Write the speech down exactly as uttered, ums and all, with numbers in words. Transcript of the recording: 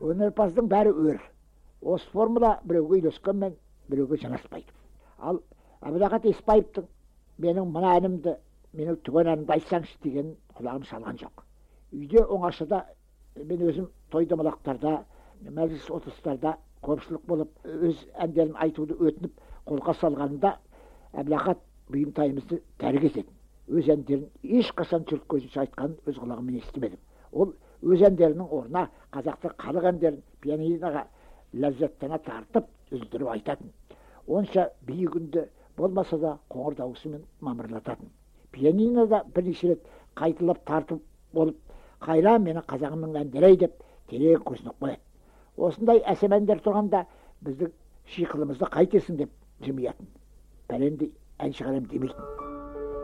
өнерпаздың бәрі өр. Осы формула біреуге үйлескенмен біреуге жанаспайды. Ал Әбілақат Еспаевтың менің мына әнімді, менің түген әнімді айтсаңшы деген құлағым шалған жоқ. Үйде оңашада мен өзім той домалақтарда, мәжіліс отырыстарда көпшілік болып өз әндерін айтуды өтініп қолға салғанында Әбілақат бұйымтайымызды тәрік ететін. Өз әндерін ешқашан жұрт көзінше айтқанын өз құлағыммен естімедім. Ол өз әндерінің орнына қазақты халық әндерін пианиноға ләззаттана тартып үздіріп айтатын. Онша биігінде болмаса да қоңыр дауысымен мамырлататын. Пианинода бірнеше рет қайталап тартып болып, қайра мені қазағымның әндері деп терең көзініп қояды. Осындай әсем әндер тұрғанда біздің шиқылымызды қайтесің деп жымиятын. Бәлендей ән шығарам демейтін.